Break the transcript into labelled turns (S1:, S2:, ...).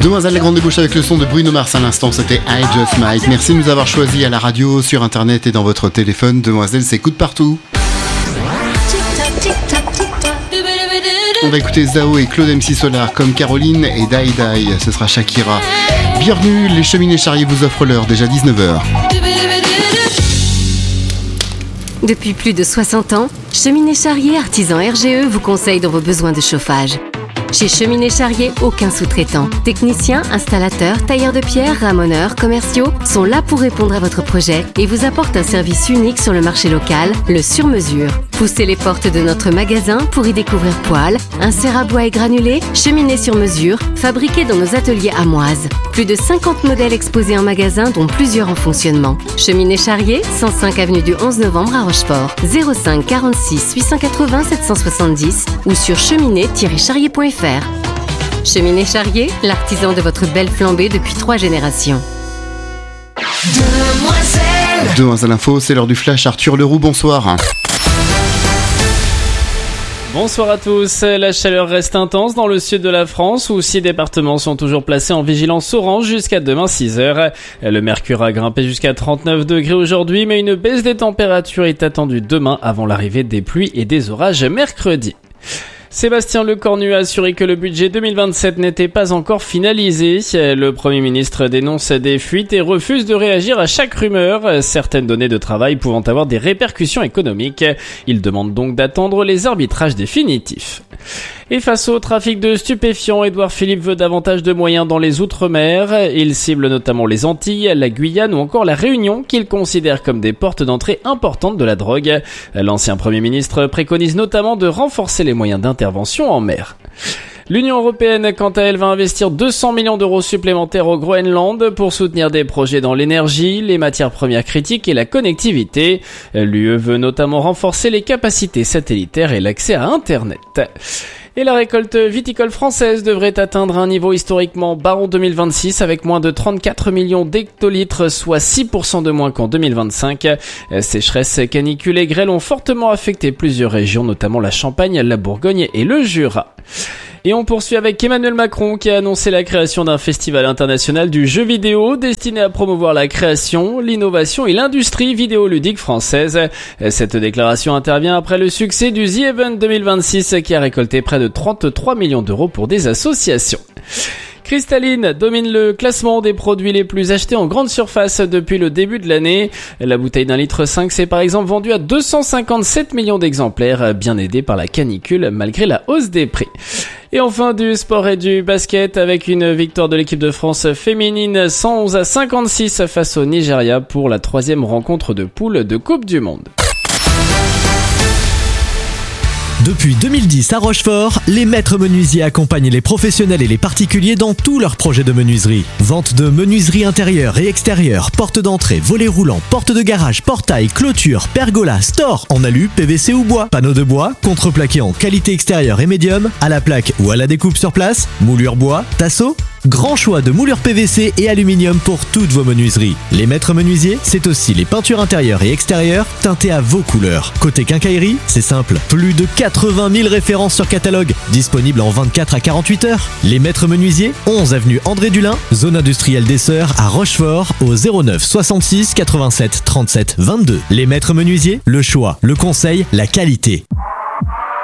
S1: Demoiselle la grande débauche avec le son de Bruno Mars à l'instant, c'était I Just Might. Merci de nous avoir choisi à la radio, sur internet et dans votre téléphone. Demoiselle s'écoute partout. On va écouter Zao et Claude MC Solar comme Caroline et Dai Dai, ce sera Shakira. Bienvenue, les cheminées charriers vous offrent l'heure, déjà 19h.
S2: Depuis plus de 60 ans, Cheminées Charrier Artisan RGE vous conseille dans vos besoins de chauffage. Chez Cheminées Charrier, aucun sous-traitant. Techniciens, installateurs, tailleurs de pierre, ramoneurs, commerciaux sont là pour répondre à votre projet et vous apportent un service unique sur le marché local, le sur-mesure. Poussez les portes de notre magasin pour y découvrir poêles, inserts à bois et granulés, cheminées sur mesure, fabriquées dans nos ateliers amoises. Plus de 50 modèles exposés en magasin, dont plusieurs en fonctionnement. Cheminées Charrier, 105 avenue du 11 novembre à Rochefort. 05 46 880 770 ou sur cheminée-charrier.fr. Cheminées Charrier, l'artisan de votre belle flambée depuis 3 générations.
S1: Demoiselle Info, c'est l'heure du flash. Arthur Leroux, bonsoir.
S3: Bonsoir à tous. La chaleur reste intense dans le sud de la France où 6 départements sont toujours placés en vigilance orange jusqu'à demain 6h. Le mercure a grimpé jusqu'à 39 degrés aujourd'hui, mais une baisse des températures est attendue demain avant l'arrivée des pluies et des orages mercredi. Sébastien Lecornu a assuré que le budget 2027 n'était pas encore finalisé. Le Premier ministre dénonce des fuites et refuse de réagir à chaque rumeur, certaines données de travail pouvant avoir des répercussions économiques. Il demande donc d'attendre les arbitrages définitifs. Et face au trafic de stupéfiants, Édouard Philippe veut davantage de moyens dans les Outre-mer. Il cible notamment les Antilles, la Guyane ou encore la Réunion, qu'il considère comme des portes d'entrée importantes de la drogue. L'ancien Premier ministre préconise notamment de renforcer les moyens d'intervention en mer. L'Union européenne, quant à elle, va investir 200 millions d'euros supplémentaires au Groenland pour soutenir des projets dans l'énergie, les matières premières critiques et la connectivité. L'UE veut notamment renforcer les capacités satellitaires et l'accès à Internet. Et la récolte viticole française devrait atteindre un niveau historiquement bas en 2026 avec moins de 34 millions d'hectolitres, soit 6% de moins qu'en 2025. Sécheresse, canicules et grêle ont fortement affecté plusieurs régions, notamment la Champagne, la Bourgogne et le Jura. Et on poursuit avec Emmanuel Macron qui a annoncé la création d'un festival international du jeu vidéo destiné à promouvoir la création, l'innovation et l'industrie vidéoludique française. Cette déclaration intervient après le succès du The Event 2026 qui a récolté près de 33 millions d'euros pour des associations. Cristalline domine le classement des produits les plus achetés en grande surface depuis le début de l'année. La bouteille d'1,5 litre s'est par exemple vendue à 257 millions d'exemplaires, bien aidée par la canicule malgré la hausse des prix. Et enfin du sport et du basket avec une victoire de l'équipe de France féminine 111-56 face au Nigeria pour la 3e rencontre de poule de Coupe du Monde.
S4: Depuis 2010 à Rochefort, les maîtres menuisiers accompagnent les professionnels et les particuliers dans tous leurs projets de menuiserie. Vente de menuiserie intérieure et extérieure, porte d'entrée, volets roulants, porte de garage, portail, clôture, pergola, store, en alu, PVC ou bois, panneaux de bois, contreplaqué en qualité extérieure et médium, à la plaque ou à la découpe sur place, moulure bois, tasseau. Grand choix de moulures PVC et aluminium pour toutes vos menuiseries. Les maîtres menuisiers, c'est aussi les peintures intérieures et extérieures teintées à vos couleurs. Côté quincaillerie, c'est simple. Plus de 80 000 références sur catalogue, disponibles en 24 à 48 heures. Les maîtres menuisiers, 11 avenue André Dulin, zone industrielle des Sœurs à Rochefort, au 09 66 87 37 22. Les maîtres menuisiers, le choix, le conseil, la qualité.